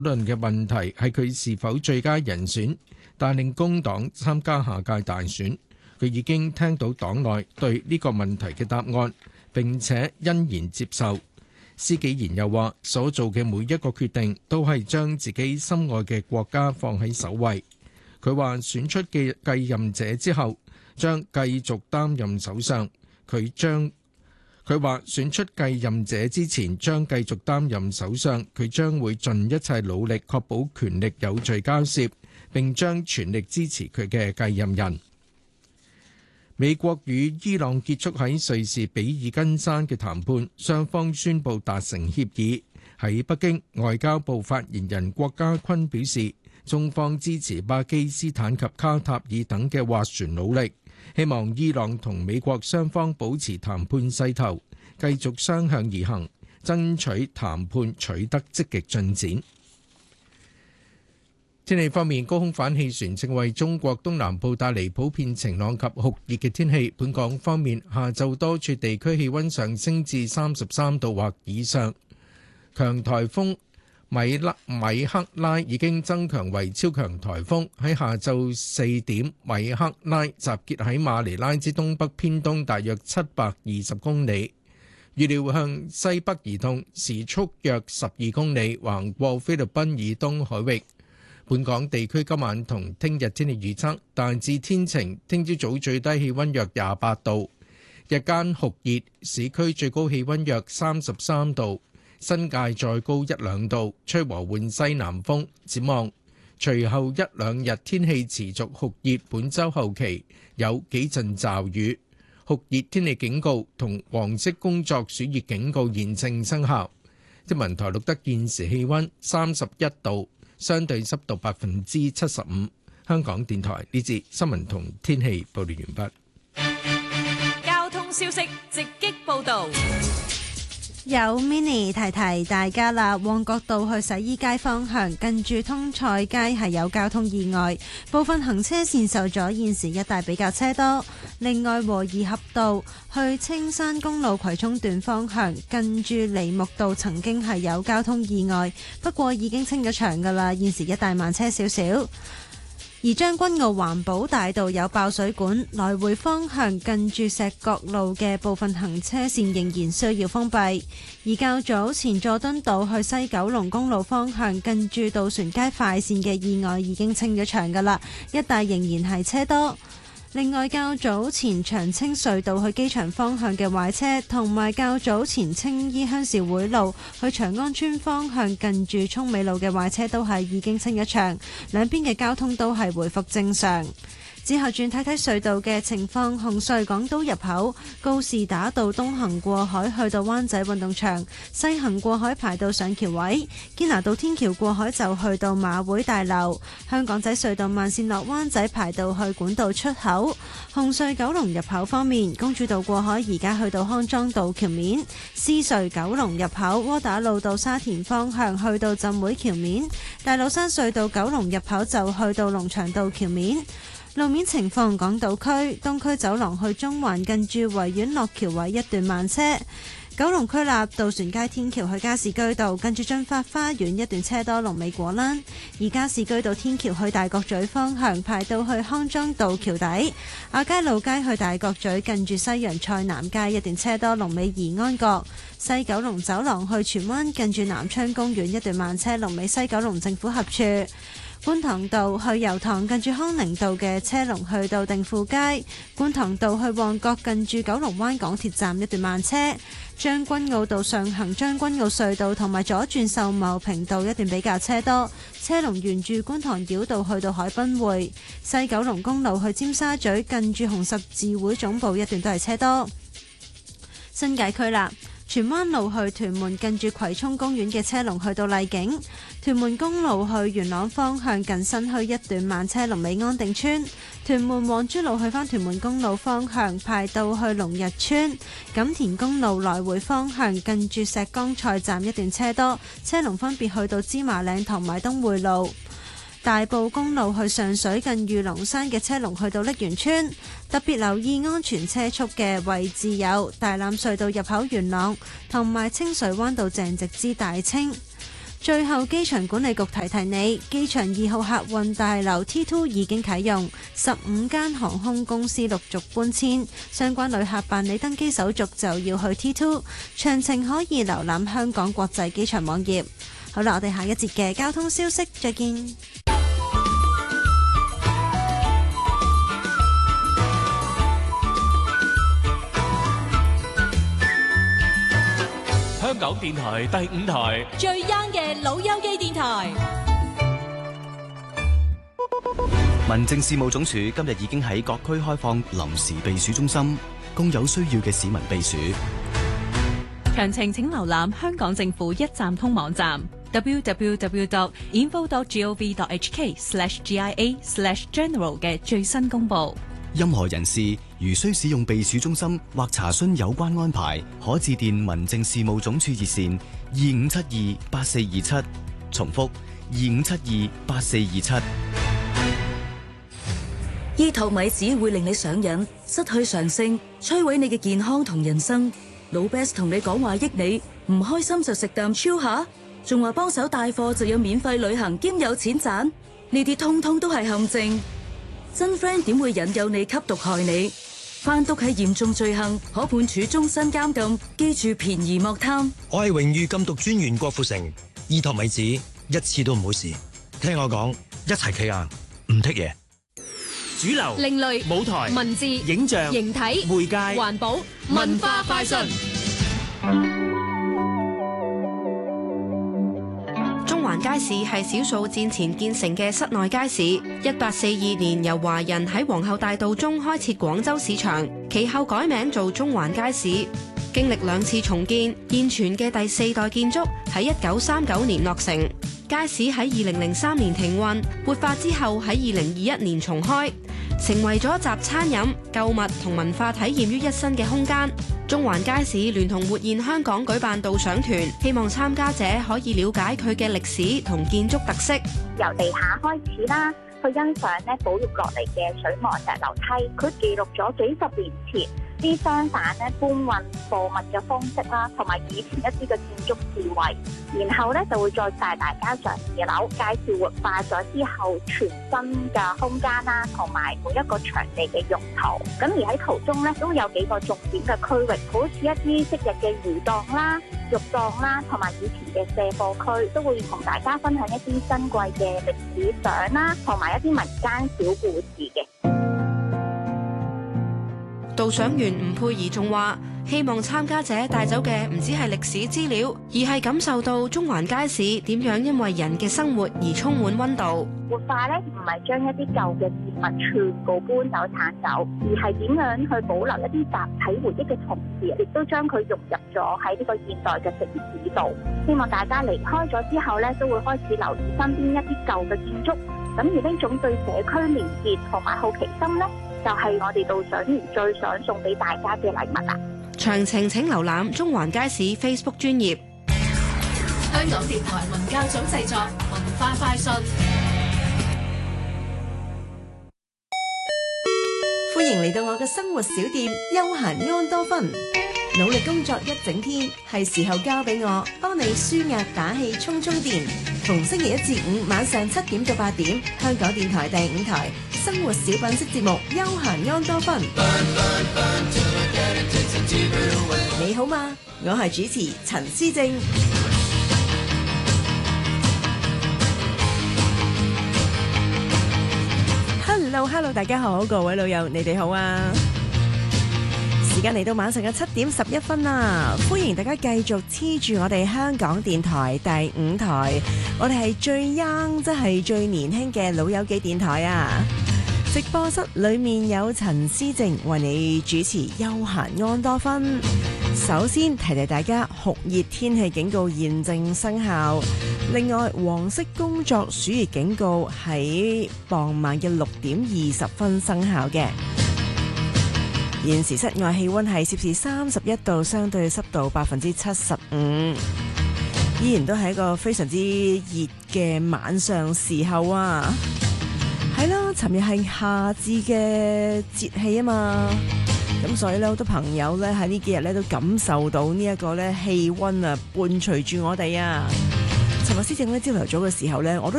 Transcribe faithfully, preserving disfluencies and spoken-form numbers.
論嘅問題係佢是否最佳人選帶領工黨參加下屆大選。佢已經聽到黨內對呢個問題嘅答案，並且欣然接受。施紀賢又話：所做嘅每一個決定都係將自己心愛嘅國家放喺首位。佢話選出嘅繼任者之後，將繼續擔任首相。佢將佢話選出繼任者之前，將繼續擔任首相。佢將會盡一切努力確保權力有序交涉，並將全力支持佢嘅繼任人。美國與伊朗結束喺瑞士比爾根山嘅談判，雙方宣布達成協議。喺北京，外交部發言人郭家坤表示，中方支持巴基斯坦及卡塔爾等嘅斡旋努力，希望伊朗同美國雙方保持談判勢頭，繼續相向而行，爭取談判取得積極進展。天氣方面，高空反氣旋正為中國東南部帶嚟普遍晴朗及酷熱嘅天氣。本港方面，下晝多處地區氣溫上升至三十三度或以上。強颱風米拉米克拉已經增強為超強颱風，喺下晝四點，米克拉集結喺馬尼拉之東北偏東大約七百二十公里，預料向西北移動，時速約十二公里，橫過菲律賓以東海域。本港地區今晚同聽日天氣預測大致天晴，聽朝早最低氣溫約廿八度，日間酷熱，市區最高氣溫約三十三度，新界再高一兩度，吹和緩西南風。展望隨後一兩日天氣持續酷熱，本週後期有幾陣驟雨，酷熱天氣警告同黃色工作暑熱警告現正生效。天文台錄得現時氣溫三十一度，相對濕度百分之七十五。香港電台呢節新聞同天氣報道完畢。交通消息直擊報道。 有 mini 提提大家啦，旺角道去洗衣街方向近住通菜街係有交通意外，部分行車線受阻，現時一帶比較車多。另外，和宜合道去青山公路葵涌段方向近住梨木道曾經係有交通意外，不過已經清咗場噶啦，現時一帶慢車少少。而將軍澳環保大道有爆水管，來回方向近住石角路嘅部分行車線仍然需要封閉。而較早前佐敦道去西九龍公路方向近住渡船街快線嘅意外已經清咗場㗎喇，一帶仍然係車多。另外，較早前長青隧道去機場方向嘅壞車，同埋較早前青衣鄉事會路去長安村方向近住涌美路嘅壞車都係已經清咗場，兩邊嘅交通都係回復正常。之後轉睇睇隧道嘅情況，紅隧港島入口告士打道東行過海去到灣仔運動場，西行過海排到上橋位，堅拿道天橋過海就去到馬會大樓。香港仔隧道慢線落灣仔排到去管道出口。紅隧九龍入口方面，公主道過海而家去到康莊道橋面，獅隧九龍入口窩打老道沙田方向去到浸會橋面，大老山隧道九龍入口就去到龍翔道橋面。路面情況，港島區東區走廊去中環近住維園落橋位一段慢車，九龍區立渡船街天橋去加士居道近住駿發花園一段車多，龍尾果欄。而加士居道天橋去大角咀方向排到去康莊道橋底，亞皆老街去大角咀近住西洋菜南街一段車多，龍尾怡安閣。西九龍走廊去荃灣近住南昌公園一段慢車，龍尾西九龍政府合署。觀塘道去油塘近住康寧道嘅車龍去到定富街，觀塘道去旺角近住九龍灣港鐵站一段慢車，將軍澳道上行將軍澳隧道同埋左轉秀茂坪道一段比較車多，車龍沿住觀塘繞道去到海濱匯，西九龍公路去尖沙咀近住紅十字會總部一段都係車多。新界區啦，荃灣路去屯門近住葵涌公園嘅車龍去到麗景，屯門公路去元朗方向近新墟一段慢車龍尾安定村，屯門黃珠路去返屯門公路方向排到去龍日村，錦田公路來回方向近住石崗菜站一段車多，車龍分別去到芝麻嶺同埋東匯路。大埔公路去上水近御龍山嘅車龍去到瀝源村，特別留意安全車速嘅位置有大欖隧道入口元朗同埋清水灣道鄭直之大清。 最後，機場管理局提提你，機場二號客運大樓 T 二 已經啟用，十五間航空公司陸續搬遷，相關旅客辦理登機手續就要去 T 二，詳情可以瀏覽香港國際機場網頁。好啦，我哋下一節嘅交通消息再見。 香港電台第五台最 young 嘅老友記電台。 民政事務總署今日已經喺各區開放臨時避暑中心，供有需要嘅市民避暑。 詳情請瀏覽香港政府一站通網站 double-u double-u double-u dot info dot gov dot h k slash g i a slash general 嘅最新公佈。 任何人士如需使用避暑中心或查詢有關安排，可致電民政事務總署熱線二五七二八四二七，重複二五七二八四二七。 醫托米子會令你上癮，失去常性，摧毀你嘅健康同人生。老 Best 同你講話益你，唔開心就食啖超下，仲話幫手帶貨就有免費旅行兼有錢賺，呢啲通通都係陷阱。真 friend 點會引誘你吸毒害你？販毒係嚴重罪行，可判處終身監禁。記住便宜莫貪。 我係榮譽禁毒專員郭富城，醫托米子一次都唔好試。聽我講，一齊企硬，唔剔嘢。 主流、 另類、 舞台、 文字、 影像、 形體、 媒介、 環保、文化快訊。 中環街市係少數戰前建成嘅室內街市，一八四二年由華人喺皇后大道中開設廣州市場，其後改名做中環街市。經歷兩次重建，現存嘅第四代建築喺一九三九年落成。街市喺二零零三年停運，活化之後喺二零二一年重開，成為咗集餐飲、購物同文化體驗於一身嘅空間。中環街市聯同活現香港舉辦導賞團，希望參加者可以了解佢嘅歷史同建築特色。 由地下開始啦，去欣賞咧保育落嚟嘅水磨石樓梯，佢記錄咗幾十年前啲商販咧搬運貨物嘅方式啦，同埋以前一啲嘅建築智慧。然後咧就會再帶大家上二樓，介紹活化咗之後全新嘅空間啦，同埋每一個場地嘅用途。咁而喺途中咧都有幾個重點嘅區域，好似一啲昔日嘅魚檔啦、肉檔啦，同埋以前嘅卸貨區，都會同大家分享一啲珍貴嘅歷史相啦，同埋一啲民間小故事嘅。 導賞員吳佩儀仲話，希望參加者帶走嘅唔止係歷史資料，而係感受到中環街市點樣因為人嘅生活而充滿溫度。 活化咧唔係將一啲舊嘅事物全部搬走鏟走，而係點樣去保留一啲集體回憶嘅同時，亦都將佢融入咗喺呢個現代嘅城市度。希望大家離開咗之後咧，都會開始留意身邊一啲舊嘅建築。咁而呢種對社區連結同埋好奇心咧，就係我哋導賞員最想送俾大家嘅禮物啦！ 詳情請瀏覽中環街市 Facebook 專頁。 香港電台文教組製作文化快訊。 歡迎嚟到我嘅生活小店休閒安多芬。努力工作一整天，係時候交俾我幫你舒壓打氣充充電。逢星期一至五晚上七點到八點，香港電台第五台生活小品式節目休閒安多芬。你好嗎？我係主持陳思正。Hello Hello， 大家好，各位老友，你哋好啊！時間嚟到晚上嘅七點十一分啦，歡迎大家繼續黐住我哋香港電台第五台，我哋係最 young， 即係最年輕嘅老友記電台啊！直播室裏面有陳思靜為你主持休閒安多芬。首先提提大家，酷熱天氣警告現正生效，另外黃色工作暑熱警告喺傍晚嘅六點二十分生效嘅。現時室外氣溫係攝氏三十一度，相對濕度百分之七十五，依然都係一個非常之熱嘅晚上時候啊！係啦，尋日係夏至嘅節氣啊嘛，咁所以咧好多朋友咧喺呢幾日咧都感受到呢一個咧氣溫啊伴隨住我哋啊， 尋日施政咧，朝頭早嘅時候咧，我都